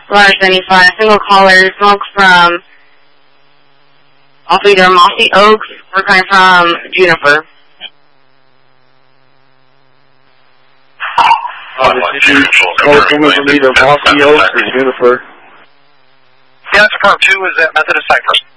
large 75, single collar, smoke from off either Mossy Oaks or coming from Juniper. Smoke coming from either Mossy Oaks or Juniper. Yeah, it's affirmed 2 is at Methodist Cypress.